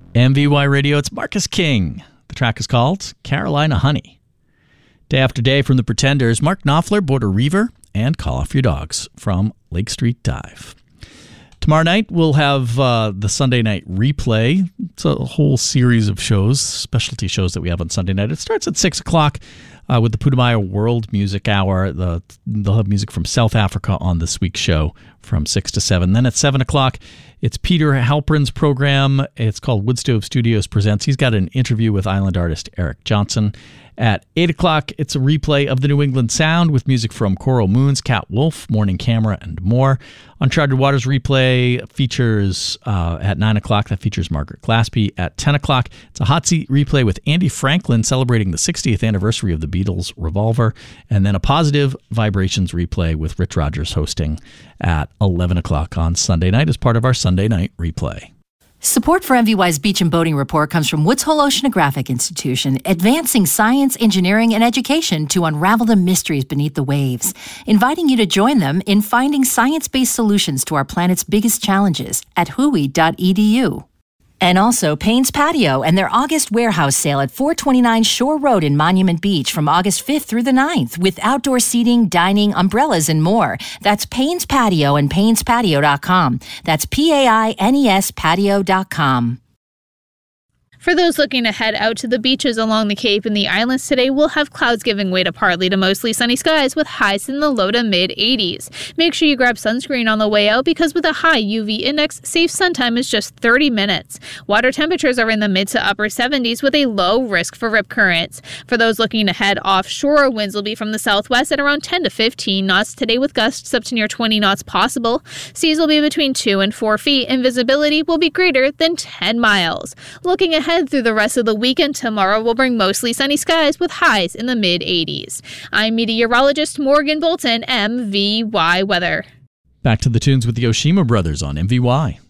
MVY Radio, it's Marcus King. The track is called Carolina Honey. Day After Day from The Pretenders, Mark Knopfler, Border Reaver, and Call Off Your Dogs from Lake Street Dive. Tomorrow night, we'll have the Sunday night replay. It's a whole series of shows, specialty shows that we have on Sunday night. It starts at 6 o'clock with the Putumayo World Music Hour. They'll have music from South Africa on this week's show from 6 to 7. Then at 7 o'clock, it's Peter Halperin's program. It's called Woodstove Studios Presents. He's got an interview with island artist Eric Johnson. At 8 o'clock, it's a replay of the New England Sound with music from Coral Moons, Cat Wolf, Morning Camera, and more. Uncharted Waters replay features at 9 o'clock. That features Margaret Glaspie. At 10 o'clock, it's a hot seat replay with Andy Franklin celebrating the 60th anniversary of the Beatles' Revolver. And then a Positive Vibrations replay with Rich Rogers hosting at 11 o'clock on Sunday night as part of our Sunday night replay. Support for MVY's Beach and Boating Report comes from Woods Hole Oceanographic Institution, advancing science, engineering, and education to unravel the mysteries beneath the waves, inviting you to join them in finding science-based solutions to our planet's biggest challenges at hui.edu. And also Payne's Patio and their August warehouse sale at 429 Shore Road in Monument Beach from August 5th through the 9th with outdoor seating, dining, umbrellas, and more. That's Payne's Patio and Payne'sPatio.com. That's P-A-I-N-E-S patio.com. For those looking to head out to the beaches along the Cape and the islands today, we'll have clouds giving way to partly to mostly sunny skies with highs in the low to mid-80s. Make sure you grab sunscreen on the way out because with a high UV index, safe sun time is just 30 minutes. Water temperatures are in the mid to upper 70s with a low risk for rip currents. For those looking to head offshore, winds will be from the southwest at around 10 to 15 knots today with gusts up to near 20 knots possible. Seas will be between 2 and 4 feet and visibility will be greater than 10 miles. Looking ahead through the rest of the weekend, tomorrow will bring mostly sunny skies with highs in the mid-80s. I'm meteorologist Morgan Bolton, MVY Weather. Back to the tunes with the Oshima Brothers on MVY.